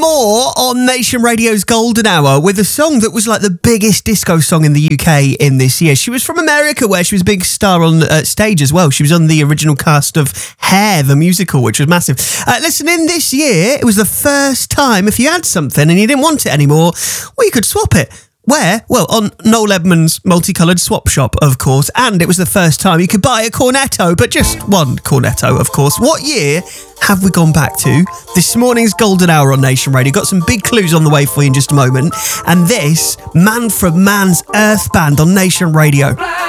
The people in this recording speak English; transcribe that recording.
more on Nation Radio's Golden Hour with a song that was like the biggest disco song in the UK in this year. She was from America, where she was a big star on stage as well. She was on the original cast of Hair, the musical, which was massive. Listen, in this year, it was the first time if you had something and you didn't want it anymore, well, you could swap it. Where? Well, on Noel Edmonds' multicoloured swap shop, of course. And it was the first time you could buy a cornetto, but just one cornetto, of course. What year have we gone back to? This morning's Golden Hour on Nation Radio. Got some big clues on the way for you in just a moment. And this, Man from Man's Earth Band on Nation Radio.